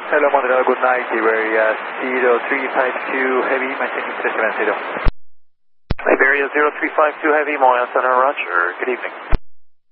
Hello, Montreal, good night. Iberia 0352 Heavy, maintaining 370. Iberia 0352 Heavy, Montreal Center, Roger. Good evening.